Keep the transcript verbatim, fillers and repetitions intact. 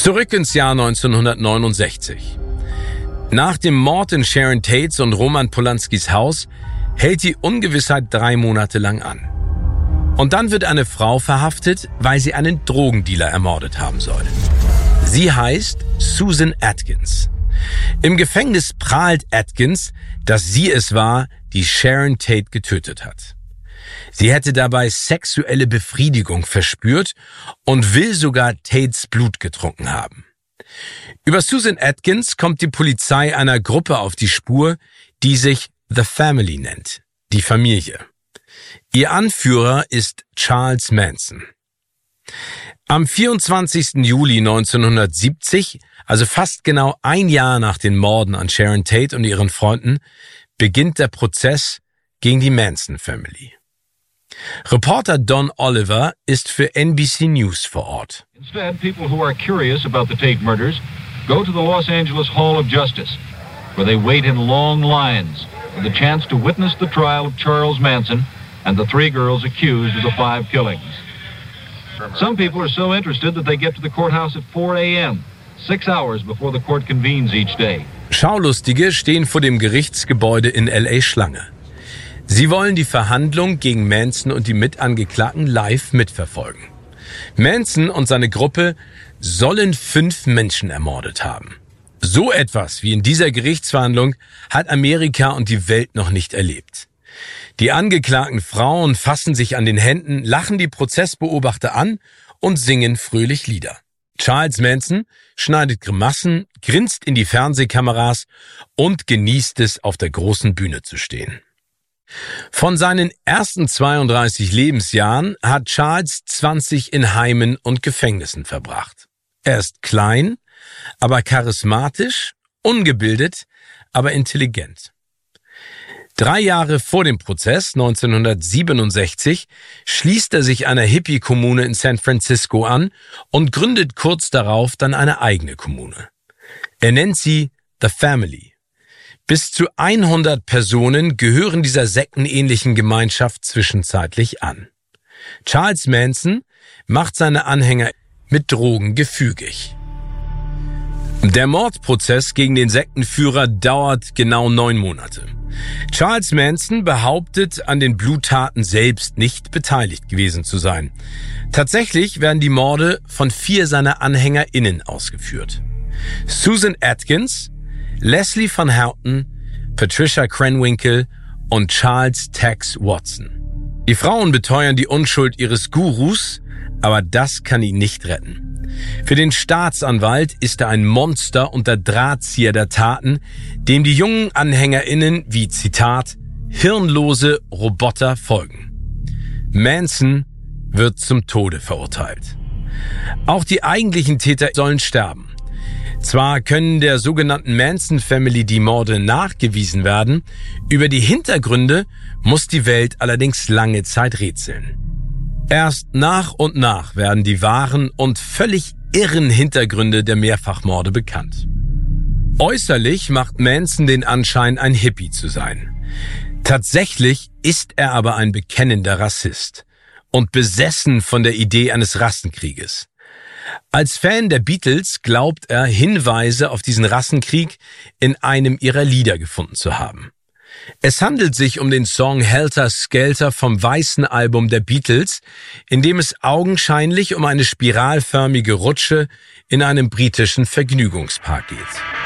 Zurück ins Jahr neunzehnhundertneunundsechzig. Nach dem Mord in Sharon Tates und Roman Polanskis Haus hält die Ungewissheit drei Monate lang an. Und dann wird eine Frau verhaftet, weil sie einen Drogendealer ermordet haben soll. Sie heißt Susan Atkins. Im Gefängnis prahlt Atkins, dass sie es war, die Sharon Tate getötet hat. Sie hätte dabei sexuelle Befriedigung verspürt und will sogar Tates Blut getrunken haben. Über Susan Atkins kommt die Polizei einer Gruppe auf die Spur, die sich The Family nennt, die Familie. Ihr Anführer ist Charles Manson. Am vierundzwanzigsten Juli neunzehnhundertsiebzig, also fast genau ein Jahr nach den Morden an Sharon Tate und ihren Freunden, beginnt der Prozess gegen die Manson Family. Reporter Don Oliver ist für N B C News vor Ort. Instead, people who are curious about the Tate murders go to the Los Angeles Hall of Justice, where they wait in long lines for the chance to witness the trial of Charles Manson and the three girls accused of the five killings. Some people are so interested that they get to the courthouse at four a.m., six hours before the court convenes each day. Schaulustige stehen vor dem Gerichtsgebäude in L A Schlange. Sie wollen die Verhandlung gegen Manson und die Mitangeklagten live mitverfolgen. Manson und seine Gruppe sollen fünf Menschen ermordet haben. So etwas wie in dieser Gerichtsverhandlung hat Amerika und die Welt noch nicht erlebt. Die angeklagten Frauen fassen sich an den Händen, lachen die Prozessbeobachter an und singen fröhlich Lieder. Charles Manson schneidet Grimassen, grinst in die Fernsehkameras und genießt es, auf der großen Bühne zu stehen. Von seinen ersten zweiunddreißig Lebensjahren hat Charles zwanzig in Heimen und Gefängnissen verbracht. Er ist klein, aber charismatisch, ungebildet, aber intelligent. Drei Jahre vor dem Prozess, neunzehnhundertsiebenundsechzig, schließt er sich einer Hippie-Kommune in San Francisco an und gründet kurz darauf dann eine eigene Kommune. Er nennt sie The Family. Bis zu hundert Personen gehören dieser sektenähnlichen Gemeinschaft zwischenzeitlich an. Charles Manson macht seine Anhänger mit Drogen gefügig. Der Mordprozess gegen den Sektenführer dauert genau neun Monate. Charles Manson behauptet, an den Bluttaten selbst nicht beteiligt gewesen zu sein. Tatsächlich werden die Morde von vier seiner AnhängerInnen ausgeführt. Susan Atkins, Leslie Van Houten, Patricia Krenwinkel und Charles Tex Watson. Die Frauen beteuern die Unschuld ihres Gurus, aber das kann ihn nicht retten. Für den Staatsanwalt ist er ein Monster und der Drahtzieher der Taten, dem die jungen AnhängerInnen wie, Zitat, hirnlose Roboter folgen. Manson wird zum Tode verurteilt. Auch die eigentlichen Täter sollen sterben. Zwar können der sogenannten Manson Family die Morde nachgewiesen werden, über die Hintergründe muss die Welt allerdings lange Zeit rätseln. Erst nach und nach werden die wahren und völlig irren Hintergründe der Mehrfachmorde bekannt. Äußerlich macht Manson den Anschein, ein Hippie zu sein. Tatsächlich ist er aber ein bekennender Rassist und besessen von der Idee eines Rassenkrieges. Als Fan der Beatles glaubt er, Hinweise auf diesen Rassenkrieg in einem ihrer Lieder gefunden zu haben. Es handelt sich um den Song Helter Skelter vom weißen Album der Beatles, in dem es augenscheinlich um eine spiralförmige Rutsche in einem britischen Vergnügungspark geht.